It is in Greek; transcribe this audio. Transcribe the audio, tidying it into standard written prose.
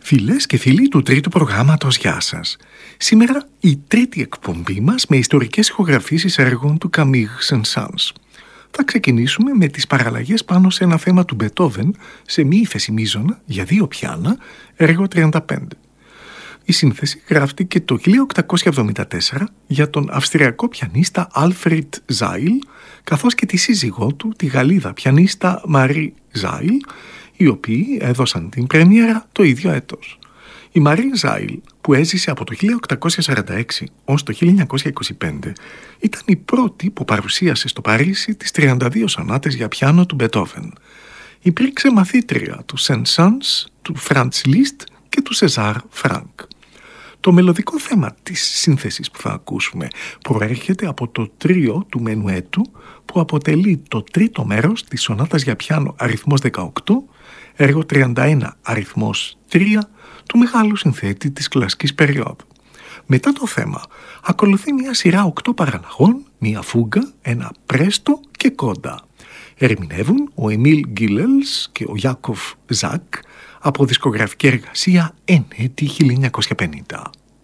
Φίλες και φίλοι του τρίτου προγράμματος, γεια σας. Σήμερα η τρίτη εκπομπή μας με ιστορικές ηχογραφήσεις έργων του Camille Saint-Saëns. Θα ξεκινήσουμε με τις παραλλαγές πάνω σε ένα θέμα του Μπετόβεν σε μη ύφεση μείζωνα για δύο πιάνα, έργο 35. Η σύνθεση γράφτηκε το 1874 για τον αυστριακό πιανίστα Alfred Zeil, καθώς και τη σύζυγό του, τη Γαλλίδα πιανίστα Marie Zeil, οι οποίοι έδωσαν την πρεμιέρα το ίδιο έτος. Η Marie Zeil, που έζησε από το 1846 ως το 1925, ήταν η πρώτη που παρουσίασε στο Παρίσι τις 32 σονάτες για πιάνο του Μπετόβεν. Υπήρξε μαθήτρια του Saint-Saëns, του Franz Liszt και του César Franck. Το μελωδικό θέμα της σύνθεσης που θα ακούσουμε προέρχεται από το τρίο του Μενουέτου, που αποτελεί το τρίτο μέρος της σονάτας για πιάνο αριθμός 18, έργο 31 αριθμός 3 του μεγάλου συνθέτη της κλασικής περίοδου. Μετά το θέμα ακολουθεί μια σειρά 8 παραλλαγών, μια φούγκα, ένα πρέστο και κόντα. Ερμηνεύουν ο Εμίλ Γκίλελς και ο Ιάκοφ Ζακ από δισκογραφική εργασία Ενέτη 1950.